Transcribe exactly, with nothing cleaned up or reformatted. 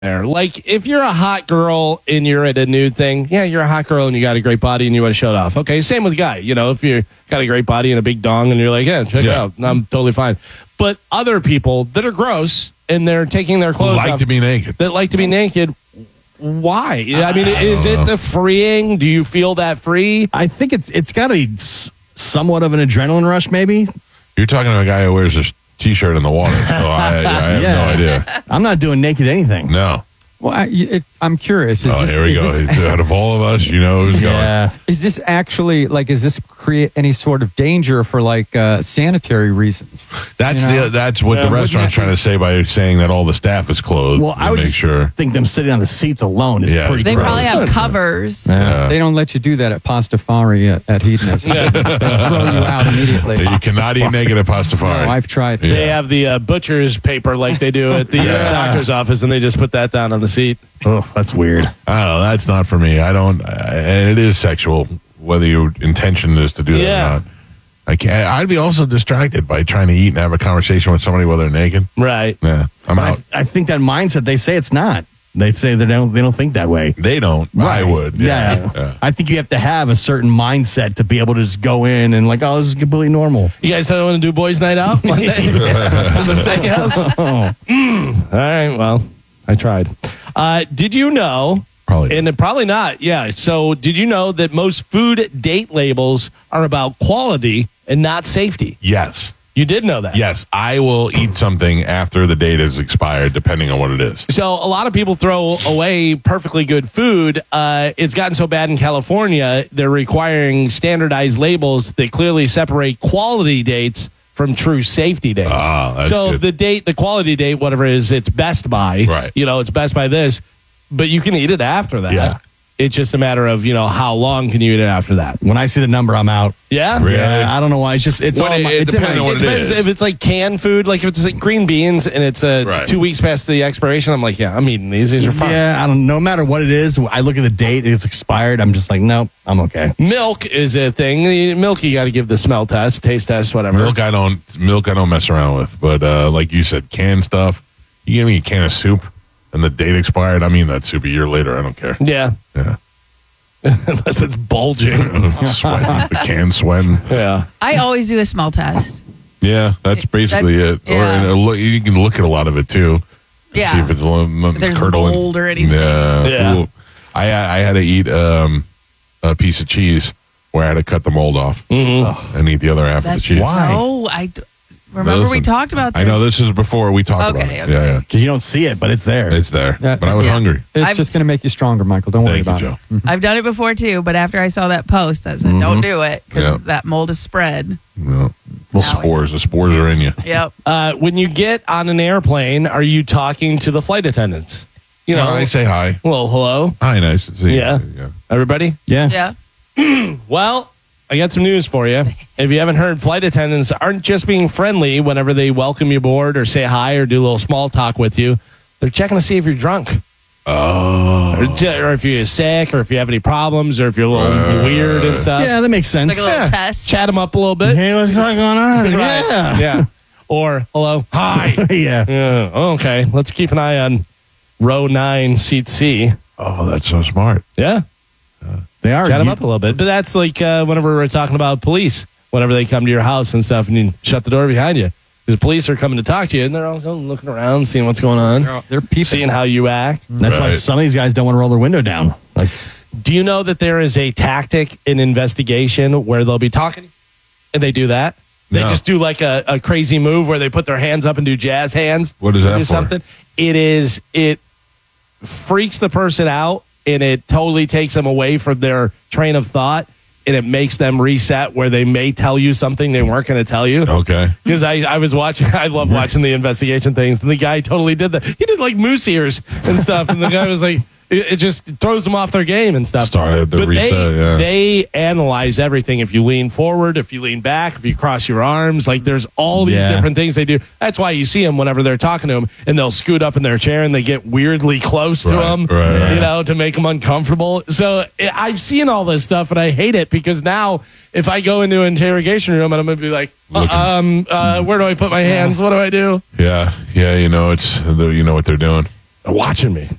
there. Like, if you're a hot girl and you're at a nude thing, yeah, you're a hot girl and you got a great body and you want to show it off. Okay, same with a guy. You know, if you got a great body and a big dong and you're like, yeah, check Yeah. it out. I'm totally fine. But other people that are gross and they're taking their clothes like off, to be naked. that like to be naked, why? I mean, is it the freeing? Do you feel that free? I think it's it's got to be s- somewhat of an adrenaline rush, maybe. You're talking to a guy who wears a sh- T-shirt in the water, so I, I have Yeah. no idea. I'm not doing naked anything. No. Well, I, it, I'm curious. Is Oh, this, here we is go. This, Out of all of us, you know who's Yeah. is this actually like? Is this create any sort of danger for like uh, sanitary reasons? going. That's You know? the, that's what Yeah, the wouldn't restaurant's that trying to say by saying that all the staff is clothed. Well, to I would make just sure. think them sitting on the seats alone is Yeah. pretty They gross. probably have covers. Yeah. They don't let you do that at Pastafari at, at Hedonism. They throw you out immediately. You cannot eat naked at No, Pastafari. I've tried. Yeah. They have the uh, butcher's paper like they do at the uh, doctor's office, and they just put that down on the seat. Oh, that's weird. I don't know. That's not for me. I don't. I, and it is sexual, whether your intention is to do that Yeah. or not. I can't. I'd be also distracted by trying to eat and have a conversation with somebody while they're naked. Right. Yeah, I'm But out. I, I think that mindset, they say it's not. They say they don't, they don't think that way. They don't. I Right. would. Yeah. Yeah. yeah. I think you have to have a certain mindset to be able to just go in and like, oh, this is completely normal. You guys don't want to do boys' night out Monday to the steakhouse? Mm. All right. Well, I tried. Uh, did you know? Probably. And it, probably not. Yeah. So, did you know that most food date labels are about quality and not safety? Yes. You did know that. Yes. I will eat something after the date has expired, depending on what it is. So a lot of people throw away perfectly good food. Uh, it's gotten so bad in California, they're requiring standardized labels that clearly separate quality dates from true safety dates. Ah, that's so good. the date, the quality date, whatever it is, it's Best Buy. Right. You know, it's Best Buy this, but you can eat it after that. Yeah. It's just a matter of, you know, how long can you eat it after that? When I see the number, I'm out. Yeah. Really? Yeah, I don't know why. It's just, it's What all it- my, it it's in depends my, on what It it depends is. if it's like canned food, like if it's like green beans and it's uh, Right. two weeks past the expiration. I'm like, yeah, I'm eating these. These are fine. Yeah, I don't. No matter what it is, I look at the date. It's expired. I'm just like, nope, I'm okay. Milk is a thing. Milk, you got to give the smell test, taste test, whatever. Milk, I don't. Milk, I don't mess around with. But uh, like you said, canned stuff. You give me a can of soup, and the date expired. I mean that soup a year later. I don't care. Yeah, Yeah. unless it's bulging. Sweating. The can sweating. Yeah. I always do a smell test. Yeah, that's basically That's- it. Or yeah. and a look, you can look at a lot of it too. Yeah. See if it's a little there's curdling. mold or anything. Yeah. Yeah. Ooh. I I had to eat um, a piece of cheese where I had to cut the mold off and eat the other half of the That's cheese. Why? No, I d- remember we Listen, talked about this. I know this is before we talked Okay, about it. okay. Yeah, Because you don't see it, but it's there. yeah. It's there. Yeah. But I was Yeah. hungry. It's I've- just going to make you stronger, Michael. Don't worry Thank you, about Joe. it. I've done it before too, but after I saw that post, I said, "Don't do it because Yeah. that mold is spread." Yeah. The spores. The spores are in you. Yep. Uh, when you get on an airplane, are you talking to the flight attendants? You know, No, I say hi. well, hello, Hi, nice to see Yeah. you. Yeah. everybody. yeah. Yeah. Well, I got some news for you. If you haven't heard, flight attendants aren't just being friendly whenever they welcome you aboard or say hi or do a little small talk with you. They're checking to see if you're drunk. Oh. Or, j- or if you're sick, or if you have any problems, or if you're a little Right. weird and stuff. Yeah, that makes sense. Like a little Yeah. test. Chat them up a little bit. Hey, what's going on? Right. Yeah. Yeah. Or, hello. Hi. yeah. Yeah. Okay. Let's keep an eye on row nine, seat C. Oh, that's so smart. Yeah. They are. Chat them You- up a little bit. But that's like uh, whenever we're talking about police, whenever they come to your house and stuff and you shut the door behind you. Because police are coming to talk to you and they're also looking around, seeing what's going on, They're, they're peeping. seeing how you act. That's why Right. some of these guys don't want to roll their window down. Like, Do you know that there is a tactic in investigation where they'll be talking and they do that? They No. just do like a, a crazy move where they put their hands up and do jazz hands. What is Or that do for? something. It is, it freaks the person out and it totally takes them away from their train of thought and it makes them reset where they may tell you something they weren't going to tell you. Okay. Because I, I was watching, I love watching the investigation things, and the guy totally did that. He did like moose ears and stuff, and the guy was like, it, it just throws them off their game and stuff. Started the but reset, they, yeah. they analyze everything. If you lean forward, if you lean back, if you cross your arms, like there's all these Yeah. different things they do. That's why you see them whenever they're talking to them, and they'll scoot up in their chair and they get weirdly close to Right, them, right, right. you know, to make them uncomfortable. So I- I've seen all this stuff, and I hate it because now if I go into an interrogation room and I'm going to be like, uh, Looking. um, uh, where do I put my hands? What do I do? Yeah. Yeah. You know, it's, you know what they're doing. They're watching me.